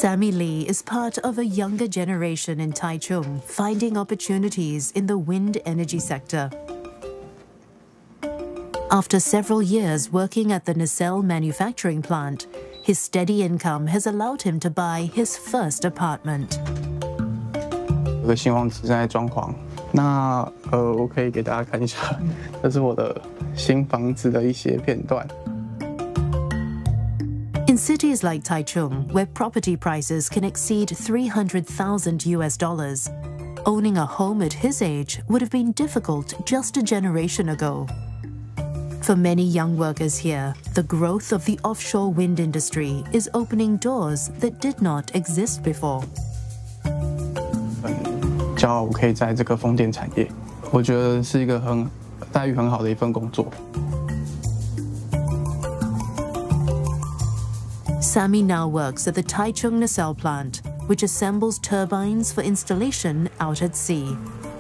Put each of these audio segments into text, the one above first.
Sammy Lee is part of a younger generation in Taichung finding opportunities in the wind energy sector. After several years working at the nacelle manufacturing plant, his steady income has allowed him to buy his first apartment. 有个新房子正在装潢，那我可以给大家看一下，这是我的新房子的一些片段。 In cities like Taichung, where property prices can exceed $300,000, owning a home at his age would have been difficult just a generation ago. For many young workers here, the growth of the offshore wind industry is opening doors that did not exist before. 骄傲我可以在这个风电产业，我觉得是一个待遇很好的一份工作。 Sammy now works at the Taichung nacelle plant, which assembles turbines for installation out at sea.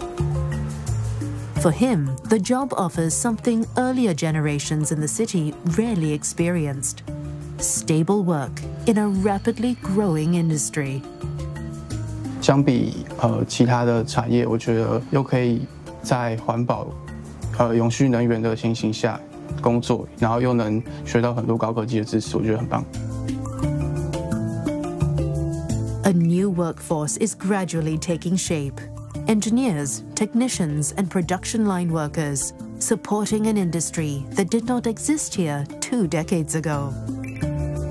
For him, the job offers something earlier generations in the city rarely experienced: stable work in a rapidly growing industry. 相比其他的产业，我觉得又可以在环保、永续能源的情形下工作，然后又能学到很多高科技的知识，我觉得很棒。 A new workforce is gradually taking shape. Engineers, technicians, and production line workers supporting an industry that did not exist here 2 decades ago.